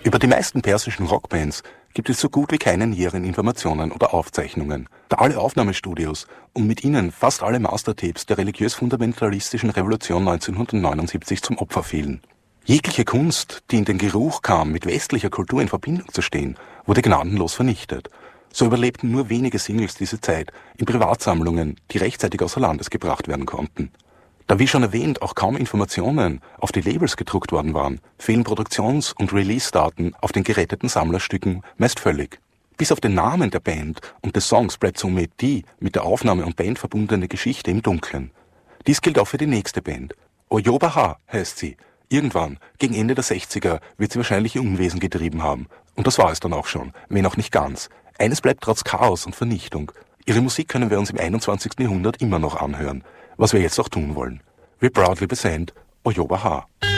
Über die meisten persischen Rockbands gibt es so gut wie keine näheren Informationen oder Aufzeichnungen, da alle Aufnahmestudios und mit ihnen fast alle Mastertapes der religiös-fundamentalistischen Revolution 1979 zum Opfer fielen. Jegliche Kunst, die in den Geruch kam, mit westlicher Kultur in Verbindung zu stehen, wurde gnadenlos vernichtet. So überlebten nur wenige Singles diese Zeit in Privatsammlungen, die rechtzeitig außer Landes gebracht werden konnten. Da wie schon erwähnt auch kaum Informationen auf die Labels gedruckt worden waren, fehlen Produktions- und Release-Daten auf den geretteten Sammlerstücken meist völlig. Bis auf den Namen der Band und des Songs bleibt somit die mit der Aufnahme und Band verbundene Geschichte im Dunkeln. Dies gilt auch für die nächste Band. Oyoba-Ha heißt sie. Irgendwann, gegen Ende der 60er, wird sie wahrscheinlich ihr Unwesen getrieben haben. Und das war es dann auch schon, wenn auch nicht ganz. Eines bleibt trotz Chaos und Vernichtung. Ihre Musik können wir uns im 21. Jahrhundert immer noch anhören. Was wir jetzt auch tun wollen. We proudly present Oyoba-Ha.